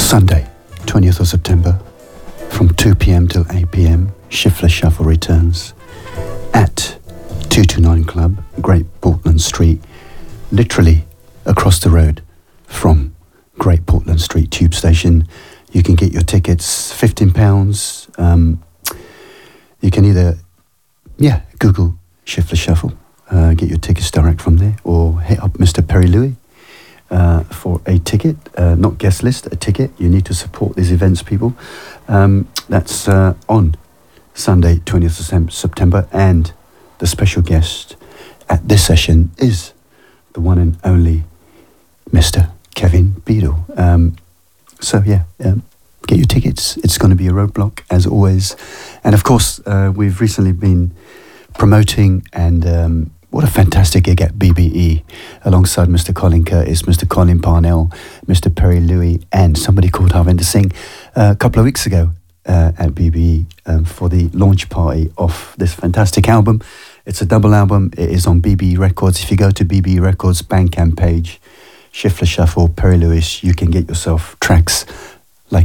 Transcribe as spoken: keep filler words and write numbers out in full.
Sunday, twentieth of September, from two p.m. till eight p.m, Shiftless Shuffle returns at two twenty-nine Club, Great Portland Street, literally across the road from Great Portland Street Tube Station. You can get your tickets, fifteen pounds. Um, you can either, yeah, Google Shiftless Shuffle, uh, get your tickets direct from there, or hit up Mister Perry Louie uh, for a ticket, uh, not guest list, a ticket. You need to support these events, people. Um, that's uh, on Sunday, twentieth of September, and the special guest at this session is the one and only Mister Kevin Beadle. Um, so yeah, um, get your tickets. It's going to be a roadblock as always, and of course uh, we've recently been promoting, and um, what a fantastic gig at B B E alongside Mister Colin Curtis, Mister Colin Parnell, Mister Perry Louie, and somebody called Harvinder Singh uh, a couple of weeks ago uh, at B B E um, for the launch party of this fantastic album. It's a double album. It is on B B E Records. If you go to B B E Records Bandcamp page, Shiftless Shuffle, Perry Lewis, you can get yourself tracks